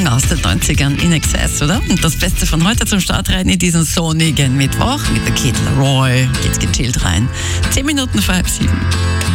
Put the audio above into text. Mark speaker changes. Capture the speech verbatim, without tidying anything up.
Speaker 1: Song aus den neunzigern, In Excess, oder? Und das Beste von heute zum Start rein in diesen sonnigen Mittwoch mit der Kid Laroi. Geht's gechillt rein. Zehn Minuten vor halb sieben.